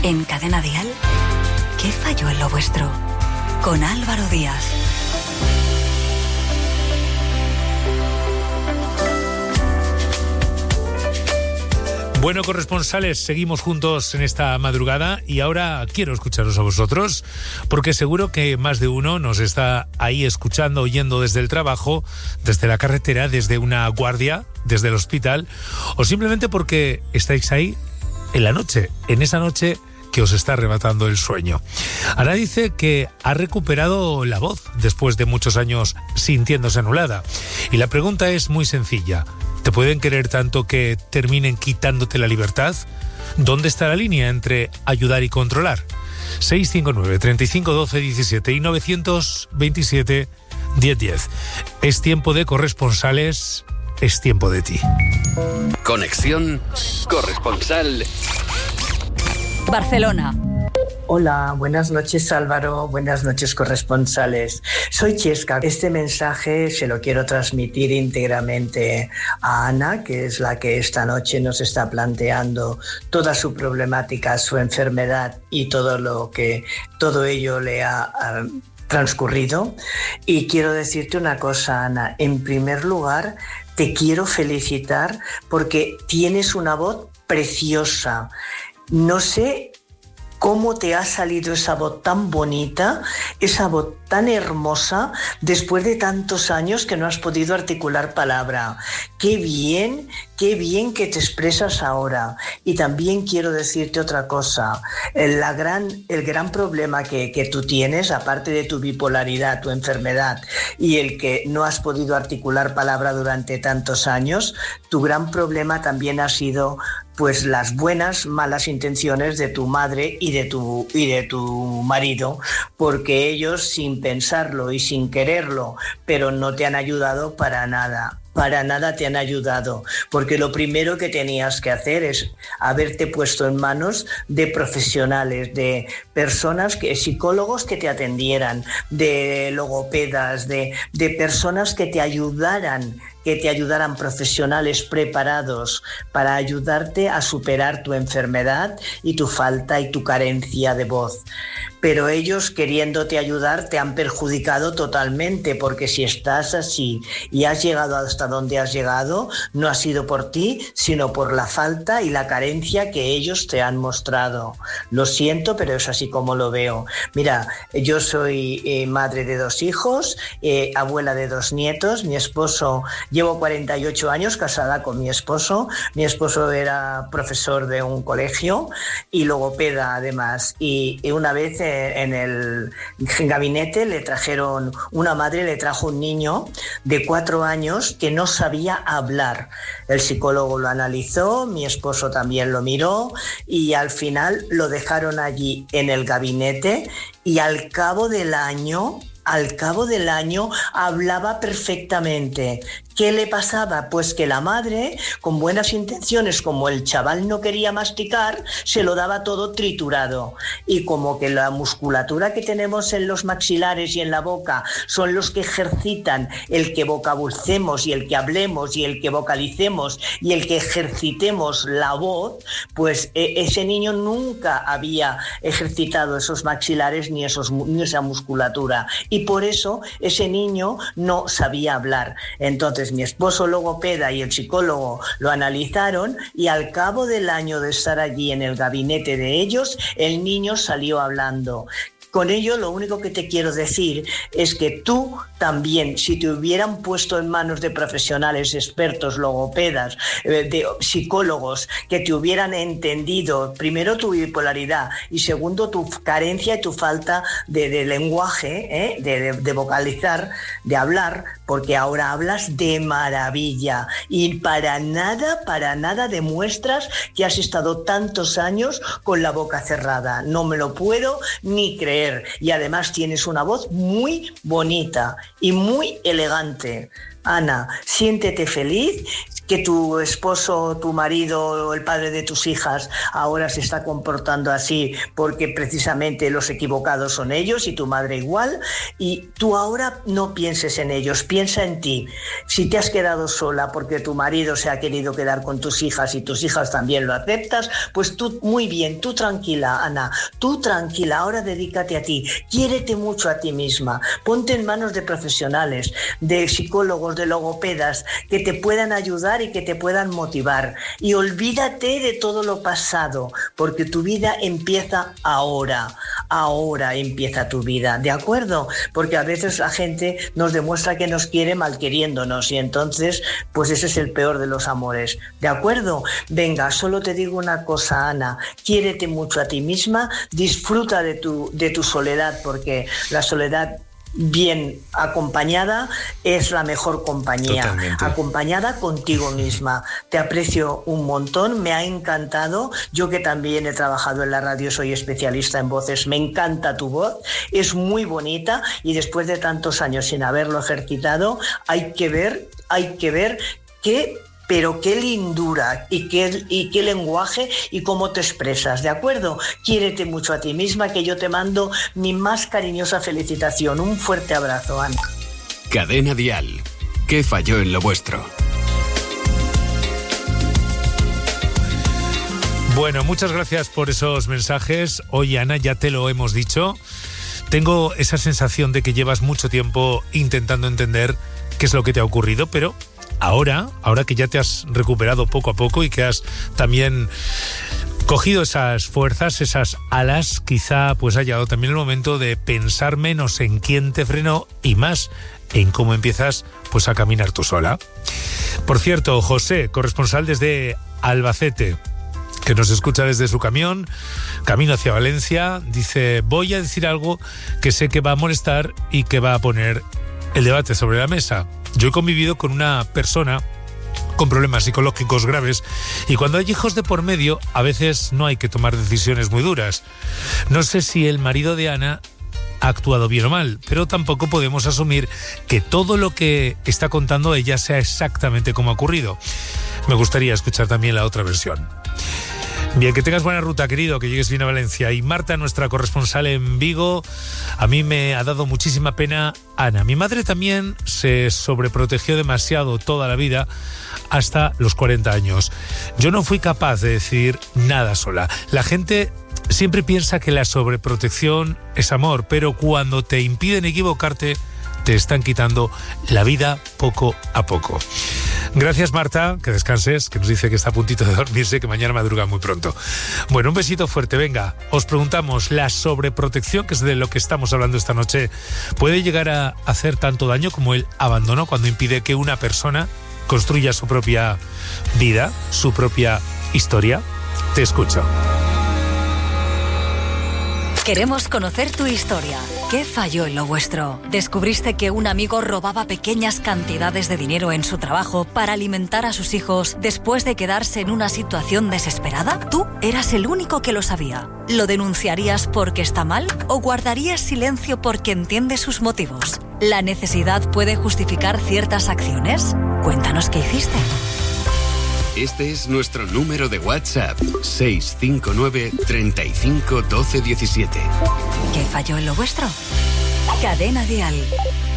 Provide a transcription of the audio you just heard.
En Cadena Dial, ¿qué falló en lo vuestro? Con Álvaro Díaz. Bueno, corresponsales, seguimos juntos en esta madrugada y ahora quiero escucharos a vosotros porque seguro que más de uno nos está ahí escuchando, oyendo desde el trabajo, desde la carretera, desde una guardia, desde el hospital o simplemente porque estáis ahí en la noche, en esa noche que os está arrebatando el sueño. Ana dice que ha recuperado la voz después de muchos años sintiéndose anulada y la pregunta es muy sencilla. ¿Te pueden querer tanto que terminen quitándote la libertad? ¿Dónde está la línea entre ayudar y controlar? 659 35 12 17 y 927 10 10. Es tiempo de corresponsales, es tiempo de ti. Conexión corresponsal Barcelona. Hola, buenas noches Álvaro, buenas noches corresponsales. Soy Chesca. Este mensaje se lo quiero transmitir íntegramente a Ana, que es la que esta noche nos está planteando toda su problemática, su enfermedad y todo ello le ha transcurrido. Y quiero decirte una cosa, Ana. En primer lugar, te quiero felicitar porque tienes una voz preciosa. No sé cómo te ha salido esa voz tan bonita, esa voz tan hermosa, después de tantos años que no has podido articular palabra. Qué bien que te expresas ahora. Y también quiero decirte otra cosa. El gran problema que tú tienes, aparte de tu bipolaridad, tu enfermedad, y el que no has podido articular palabra durante tantos años, tu gran problema también ha sido pues las malas intenciones de tu madre y de tu marido, porque ellos sin pensarlo y sin quererlo, pero no te han ayudado para nada te han ayudado, porque lo primero que tenías que hacer es haberte puesto en manos de profesionales, de personas, psicólogos que te atendieran, de logopedas, de personas que te ayudaran, profesionales preparados para ayudarte a superar tu enfermedad y tu falta y tu carencia de voz. Pero ellos, queriéndote ayudar, te han perjudicado totalmente, porque si estás así y has llegado hasta donde has llegado, no ha sido por ti, sino por la falta y la carencia que ellos te han mostrado. Lo siento, pero es así como lo veo. Mira, yo soy madre de 2 hijos, abuela de 2 nietos, mi esposo... Llevo 48 años casada con mi esposo. Mi esposo era profesor de un colegio y logopeda además. Y una vez en el gabinete una madre le trajo un niño de 4 años que no sabía hablar. El psicólogo lo analizó, mi esposo también lo miró y al final lo dejaron allí en el gabinete y al cabo del año hablaba perfectamente. ¿Qué le pasaba? Pues que la madre, con buenas intenciones, como el chaval no quería masticar, se lo daba todo triturado. Y como que la musculatura que tenemos en los maxilares y en la boca son los que ejercitan el que vocabulicemos y el que hablemos y el que vocalicemos y el que ejercitemos la voz, pues ese niño nunca había ejercitado esos maxilares ni esa musculatura. Y por eso ese niño no sabía hablar. Entonces mi esposo logopeda y el psicólogo lo analizaron y al cabo del año de estar allí en el gabinete de ellos, el niño salió hablando. Con ello, lo único que te quiero decir es que tú también, si te hubieran puesto en manos de profesionales, expertos, logopedas, de psicólogos, que te hubieran entendido, primero tu bipolaridad y segundo tu carencia y tu falta de lenguaje, de vocalizar, de hablar, porque ahora hablas de maravilla y para nada demuestras que has estado tantos años con la boca cerrada. No me lo puedo ni creer. Y además tienes una voz muy bonita y muy elegante. Ana, siéntete feliz, que tu esposo, tu marido, el padre de tus hijas ahora se está comportando así porque precisamente los equivocados son ellos y tu madre igual, y tú ahora no pienses en ellos, piensa en ti. Si te has quedado sola porque tu marido se ha querido quedar con tus hijas y tus hijas también lo aceptas, pues tú muy bien, tú tranquila, Ana, tú tranquila, ahora dedícate a ti, quiérete mucho a ti misma, ponte en manos de profesionales, de psicólogos, de logopedas, que te puedan ayudar y que te puedan motivar, y olvídate de todo lo pasado, porque tu vida empieza ahora empieza tu vida, ¿de acuerdo? Porque a veces la gente nos demuestra que nos quiere malqueriéndonos, y entonces pues ese es el peor de los amores, ¿de acuerdo? Venga, solo te digo una cosa, Ana, quiérete mucho a ti misma, disfruta de tu soledad, porque la soledad bien acompañada es la mejor compañía. Totalmente. Acompañada contigo misma. Te aprecio un montón, me ha encantado. Yo, que también he trabajado en la radio, soy especialista en voces, me encanta tu voz, es muy bonita, y después de tantos años sin haberlo ejercitado, hay que ver pero qué lindura y qué lenguaje y cómo te expresas, ¿de acuerdo? Quiérete mucho a ti misma, que yo te mando mi más cariñosa felicitación. Un fuerte abrazo, Ana. Cadena Dial. ¿Qué falló en lo vuestro? Bueno, muchas gracias por esos mensajes. Oye, Ana, ya te lo hemos dicho. Tengo esa sensación de que llevas mucho tiempo intentando entender qué es lo que te ha ocurrido, pero ahora que ya te has recuperado poco a poco y que has también cogido esas fuerzas, esas alas, quizá pues ha llegado también el momento de pensar menos en quién te frenó y más en cómo empiezas pues a caminar tú sola. Por cierto, José, corresponsal desde Albacete, que nos escucha desde su camión, camino hacia Valencia, dice: voy a decir algo que sé que va a molestar y que va a poner el debate sobre la mesa. Yo he convivido con una persona con problemas psicológicos graves, y cuando hay hijos de por medio, a veces no hay que tomar decisiones muy duras. No sé si el marido de Ana ha actuado bien o mal, pero tampoco podemos asumir que todo lo que está contando ella sea exactamente como ha ocurrido. Me gustaría escuchar también la otra versión. Bien, que tengas buena ruta, querido, que llegues bien a Valencia. Y Marta, nuestra corresponsal en Vigo, a mí me ha dado muchísima pena Ana. Mi madre también se sobreprotegió demasiado toda la vida, hasta los 40 años. Yo no fui capaz de decir nada sola. La gente siempre piensa que la sobreprotección es amor, pero cuando te impiden equivocarte, te están quitando la vida poco a poco. Gracias, Marta, que descanses, que nos dice que está a puntito de dormirse, que mañana madruga muy pronto. Bueno, un besito fuerte, venga. Os preguntamos, ¿la sobreprotección, que es de lo que estamos hablando esta noche, puede llegar a hacer tanto daño como el abandono, cuando impide que una persona construya su propia vida, su propia historia? Te escucho. Queremos conocer tu historia. ¿Qué falló en lo vuestro? ¿Descubriste que un amigo robaba pequeñas cantidades de dinero en su trabajo para alimentar a sus hijos después de quedarse en una situación desesperada? ¿Tú eras el único que lo sabía? ¿Lo denunciarías porque está mal o guardarías silencio porque entiendes sus motivos? ¿La necesidad puede justificar ciertas acciones? Cuéntanos qué hiciste. Este es nuestro número de WhatsApp: 659 35 12 17. ¿Qué falló en lo vuestro? Cadena Dial.